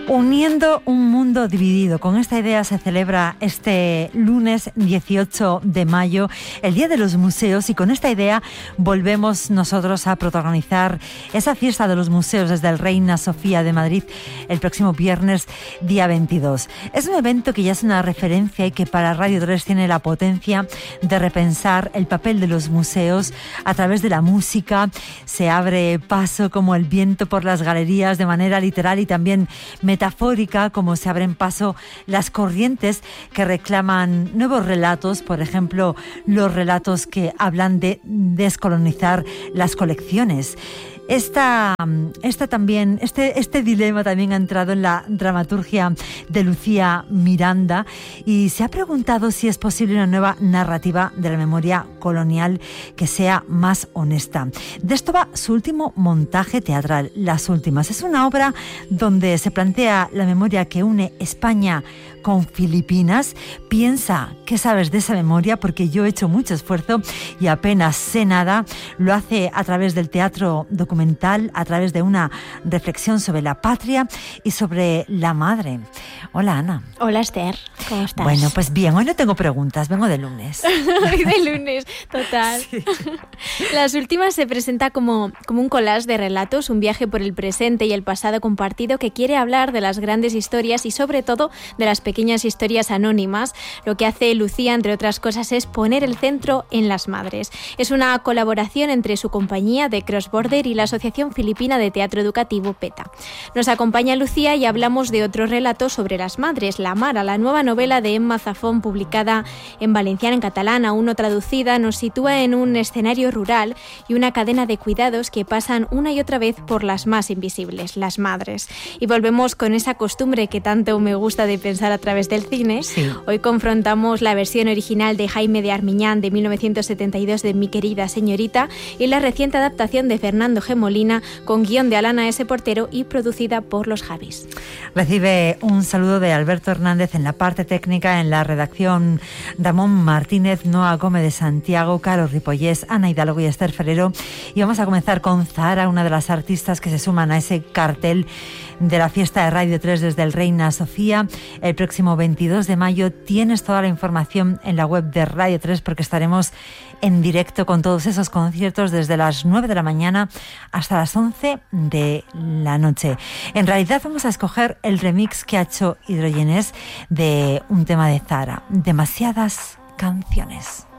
Uniendo un mundo dividido. Con esta idea se celebra este lunes 18 de mayo el Día de los Museos, y con esta idea volvemos nosotros a protagonizar esa fiesta de los museos desde el Reina Sofía de Madrid el próximo viernes día 22. Es un evento que ya es una referencia y que para Radio 3 tiene la potencia de repensar el papel de los museos a través de la música. Se abre paso como el viento por las galerías de manera literal y también metafórica, como se abren paso las corrientes que reclaman nuevos relatos, por ejemplo, los relatos que hablan de descolonizar las colecciones. Este dilema también ha entrado en la dramaturgia de Lucía Miranda y se ha preguntado si es posible una nueva narrativa de la memoria colonial que sea más honesta. De esto va su último montaje teatral, Las Últimas. Es una obra donde se plantea la memoria que une España con Filipinas. Piensa, ¿qué sabes de esa memoria? Porque yo he hecho mucho esfuerzo y apenas sé nada. Lo hace a través del teatro documental, a través de una reflexión sobre la patria y sobre la madre. Hola, Ana. Hola, Esther. ¿Cómo estás? Bueno, pues bien, hoy no tengo preguntas, vengo de lunes. Hoy de lunes, total. Sí. Las Últimas se presenta como un collage de relatos, un viaje por el presente y el pasado compartido que quiere hablar de las grandes historias y sobre todo de las pequeñas historias anónimas. Lo que hace Lucía, entre otras cosas, es poner el centro en las madres. Es una colaboración entre su compañía de Cross Border y la Asociación Filipina de Teatro Educativo, PETA. Nos acompaña Lucía y hablamos de otro relato sobre las madres, La Mare, la nueva novela de Emma Zafón, publicada en valenciano, en catalán, aún no traducida. Nos sitúa en un escenario rural y una cadena de cuidados que pasan una y otra vez por las más invisibles, las madres. Y volvemos con esa costumbre que tanto me gusta de pensar a través del cine. Sí. Hoy confrontamos la versión original de Jaime de Armiñán de 1972 de Mi querida señorita y la reciente adaptación de Fernando G. Molina con guión de Alana S. Portero y producida por los Javis. Recibe un saludo de Alberto Hernández en la parte técnica, en la redacción Ramón Martínez, Noa Gómez de Santiago, Carlos Ripollés, Ana Hidalgo y Esther Ferrero. Y vamos a comenzar con Zahara, una de las artistas que se suman a ese cartel de la fiesta de Radio 3 desde el Reina Sofía el próximo 22 de mayo. Tienes toda la información en la web de Radio 3 porque estaremos en directo con todos esos conciertos desde las 9 de la mañana hasta las 11 de la noche. En realidad vamos a escoger el remix que ha hecho Hidrogenés de un tema de Zahara, Demasiadas canciones.